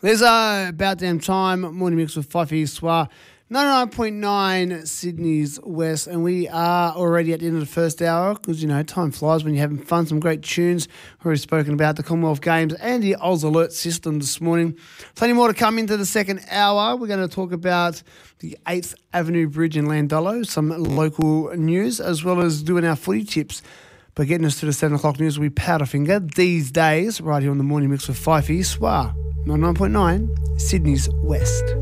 There's about damn time. Morning mix with Fifey Swa. 99.9 Sydney's West, and we are already at the end of the first hour because, time flies when you're having fun. Some great tunes. We've already spoken about the Commonwealth Games and the Oz Alert system this morning. Plenty more to come into the second hour. We're going to talk about the 8th Avenue Bridge in Landullo, some local news, as well as doing our footy tips. But getting us to the 7 o'clock news will be Powderfinger these days, right here on the Morning Mix with Fifey Swa. 99.9 Sydney's West.